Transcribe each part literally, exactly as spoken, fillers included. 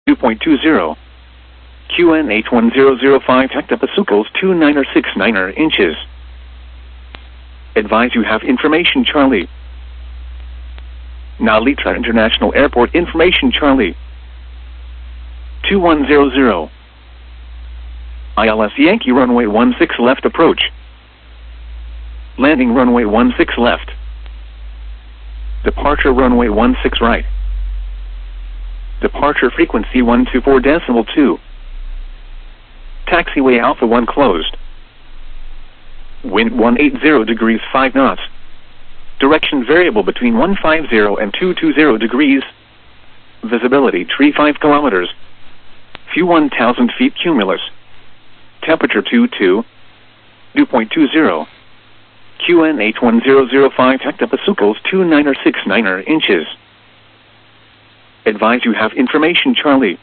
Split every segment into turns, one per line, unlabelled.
two point two zero. Q N H one zero zero five hectopascals two nine six nine inches. Advise you have information Charlie. Narita International Airport information Charlie. two one zero zero. I L S Yankee runway one six left approach. Landing runway one six left. Departure runway one six right. Departure frequency one two four decimal two. Taxiway Alpha one closed. Wind one eighty degrees five knots. Direction variable between one fifty and two twenty degrees. Visibility three five kilometers. Fuel one thousand feet cumulus. Temperature two two. Dew point two zero. Q N H one zero zero five hectopascals two nine six nine inches. Advise you have information Charlie.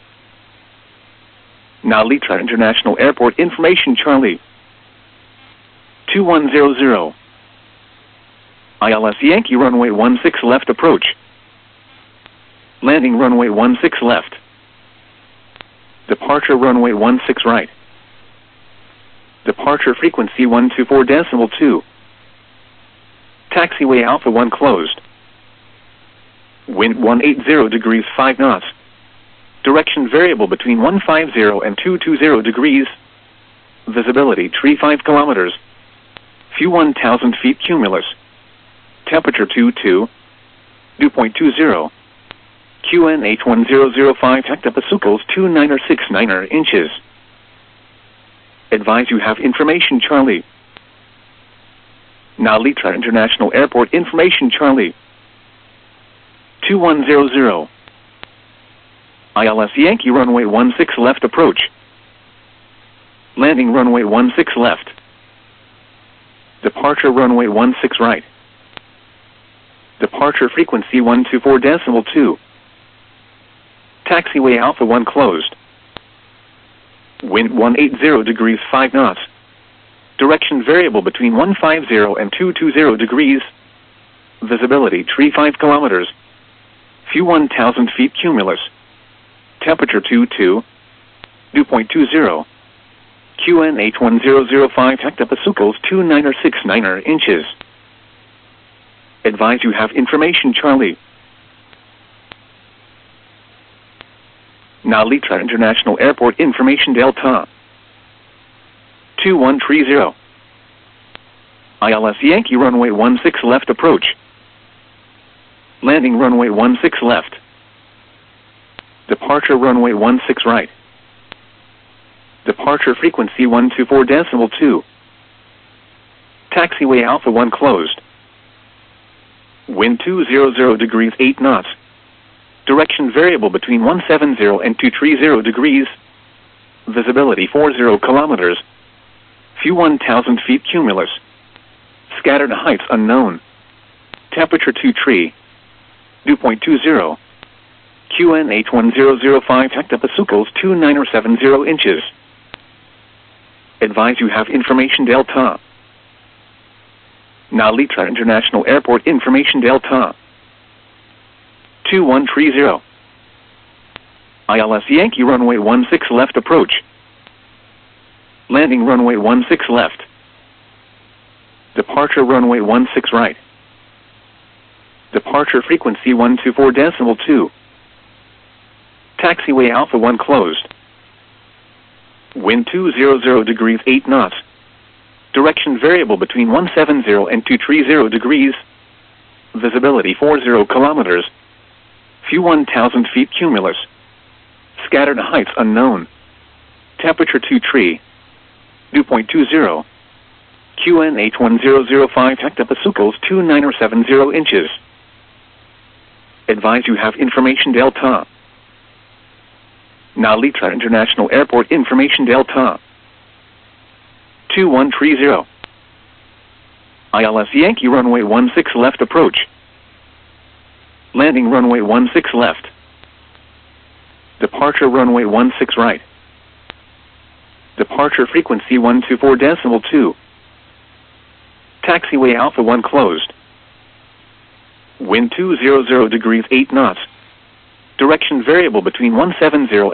Narita International Airport information Charlie. two one zero zero. I L S Yankee runway one six left approach. Landing runway one six left. Departure runway one six right. Departure frequency one two four decimal two. Taxiway Alpha one closed. Wind one eighty degrees five knots. Direction variable between one fifty and two twenty degrees. Visibility three five kilometers. Fuel one thousand feet cumulus. Temperature two two. Dew point two zero. Q N H one zero zero five hectopascals two nine six nine inches. Advise you have information Charlie. Narita International Airport information Charlie. two one zero zero. I L S Yankee runway one six left approach. Landing runway one six left. Departure runway one six right. Departure frequency one two four decimal two. Taxiway Alpha one closed. Wind one eighty degrees five knots. Direction variable between one fifty and two twenty degrees. Visibility three five kilometers. Fuel one thousand feet cumulus. Temperature two two. Dew point two zero. Q N H one zero zero five hectopascals two nine six nine inches. Advise you have information Charlie. Narita International Airport information Delta. two one three zero. I L S Yankee runway one six left approach. Landing runway one six left. Departure runway one six right. Departure frequency one two four decimal two. Taxiway Alpha one closed. Wind two hundred degrees eight knots. Direction variable between one seventy and two thirty degrees. Visibility forty kilometers. Fuel one thousand feet cumulus. Scattered heights unknown. Temperature two three. Dew point two zero. Q N H one zero zero five hectopascals two nine seven zero inches. Advise you have information Delta. Narita International Airport information Delta. two one three zero. I L S Yankee runway one six left approach. Landing runway one six left. Departure runway one six right. Departure frequency one two four decimal two. Taxiway Alpha one closed. Wind two hundred degrees eight knots. Direction variable between one seventy and two thirty degrees. Visibility forty kilometers. Fuel one thousand feet cumulus. Scattered heights unknown. Temperature two three. Dew point two zero. Q N H one zero zero five hectopascals two nine seven zero inches. Advise you have information Delta. Narita International Airport information Delta. two one three zero. I L S Yankee runway one six left approach. Landing runway one six left. Departure runway one six right. Departure frequency one two four decimal two. Taxiway Alpha one closed. Wind two hundred degrees eight knots. Direction variable between one seventy